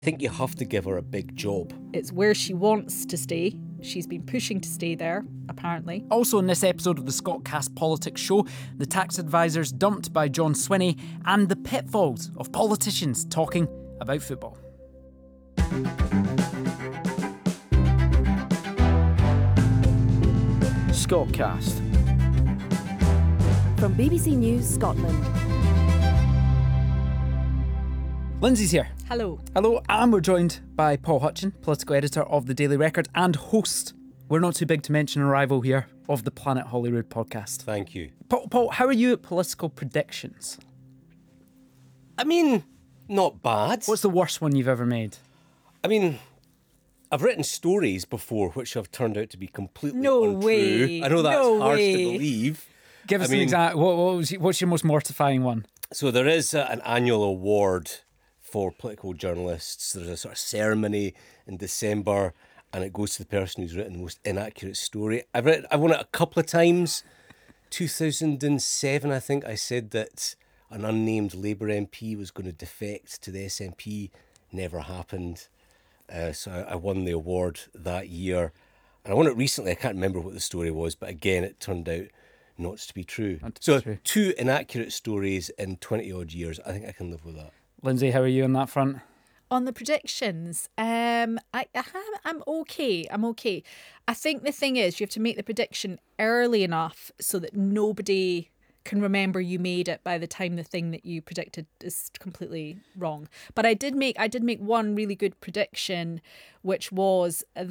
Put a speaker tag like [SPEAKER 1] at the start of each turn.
[SPEAKER 1] think you have to give her a big job.
[SPEAKER 2] It's where she wants to stay. She's been pushing to stay there, apparently.
[SPEAKER 3] Also in this episode of the Scottcast Politics Show, the tax advisors dumped by John Swinney and the pitfalls of politicians talking about football.
[SPEAKER 4] Scottcast.
[SPEAKER 5] From BBC News Scotland.
[SPEAKER 3] Lindsay's here.
[SPEAKER 2] Hello.
[SPEAKER 3] Hello, and we're joined by Paul Hutchin, political editor of the Daily Record and host, we're not too big to mention a rival here, of the Planet Holyrood podcast.
[SPEAKER 1] Thank you.
[SPEAKER 3] Paul, how are you at political predictions?
[SPEAKER 1] I mean, not bad.
[SPEAKER 3] What's the worst one you've ever made?
[SPEAKER 1] I mean, I've written stories before which have turned out to be completely
[SPEAKER 2] No
[SPEAKER 1] untrue.
[SPEAKER 2] way.
[SPEAKER 1] I know that's
[SPEAKER 2] No
[SPEAKER 1] hard
[SPEAKER 2] way.
[SPEAKER 1] to believe.
[SPEAKER 3] Give us an example. What's your most mortifying one?
[SPEAKER 1] So there is an annual award for political journalists. There's a sort of ceremony in December, and it goes to the person who's written the most inaccurate story. I've won it a couple of times. 2007, I think, I said that an unnamed Labour MP was going to defect to the SNP. Never happened. So I won the award that year. And I won it recently. I can't remember what the story was, but again, it turned out not to be true. Two inaccurate stories in 20 odd years. I think I can live with that.
[SPEAKER 3] Lindsay, how are you on that front?
[SPEAKER 2] On the predictions, I'm okay. I'm okay. I think the thing is you have to make the prediction early enough so that nobody can remember you made it by the time the thing that you predicted is completely wrong. But I did make one really good prediction, which was that